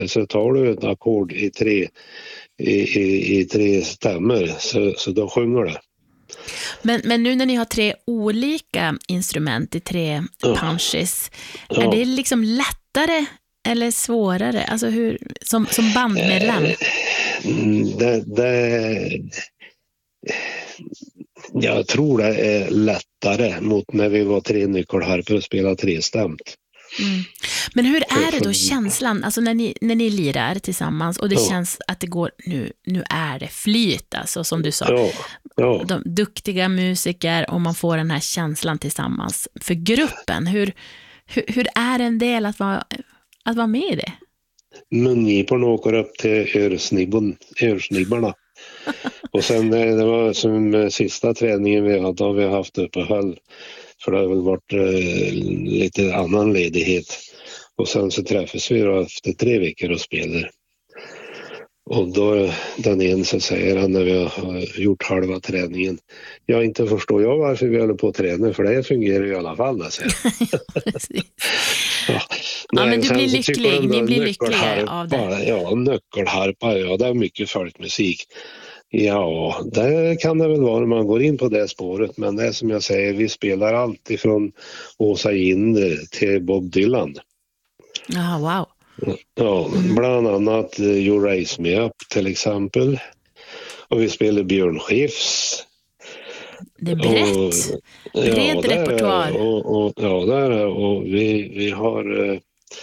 Så tar du ett ackord i tre stämmor så då sjunger det. Men nu när ni har 3 olika instrument i 3 punches, är det liksom lättare eller svårare? Alltså hur, som bandmedlem? Jag tror det är lättare mot när vi var 3 nyckelharpor och spelade 3-stämt. Men hur är det då känslan, alltså när ni lirar tillsammans och det känns att det går, nu är det flyt, alltså som du sa, de duktiga musiker, och man får den här känslan tillsammans för gruppen. Hur är det en del att vara med i det? Mungiporna åker upp till örsnibbarna. Och sen det var som sista träningen vi hade, har vi haft uppehåll, för det har väl varit lite annan ledighet. Och sen så träffas vi då efter 3 veckor och spelar. Och då den ena så säger han när vi har gjort halva träningen: ja, inte förstår jag varför vi håller på att träna, för det fungerar i alla fall. Alltså. Men du blir lycklig, ni blir lyckliga av det. Ja, nyckelharpa, det är mycket folkmusik. Ja, det kan det väl vara när man går in på det spåret, men det är som jag säger, vi spelar allt ifrån Åsa Ginder till Bob Dylan. Ja, wow. Ja, bland annat You Raise Me Up till exempel. Och vi spelar Björn Skifs. Det är brett. Bred repertoar. Och vi har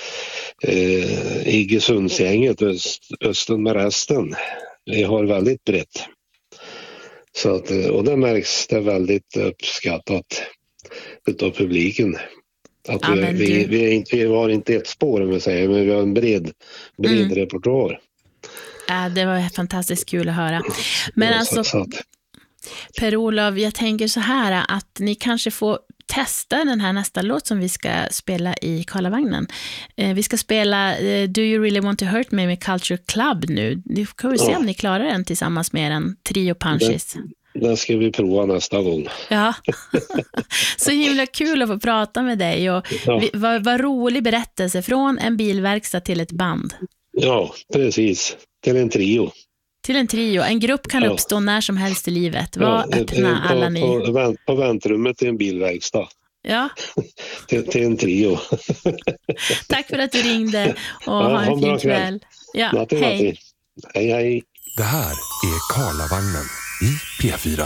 Iggesundsgänget, Östen med resten. Vi har väldigt brett. Så att, och det märks det väldigt uppskattat utav publiken. Att vi har inte ett spår, om vi säger, men vi har en bred repertoar. Det var fantastiskt kul att höra. Men alltså, Per-Olof, jag tänker så här att ni kanske får testa den här nästa låt som vi ska spela i Karlavagnen. Vi ska spela Do You Really Want To Hurt Me med Culture Club nu. Vi kan väl se om ni klarar den tillsammans med en trio punches. Det ska vi prova nästa gång. Ja, så himla kul att få prata med dig. Och vad rolig berättelse från en bilverkstad till ett band. Ja, precis. Till en trio. Till en trio. En grupp kan uppstå när som helst i livet. Var öppna alla ni. På väntrummet till en bilverkstad. Ja. till en trio. Tack för att du ringde och ha en fin kväll. Ja, hej. Hej. Det här är Karlavagnen i P4.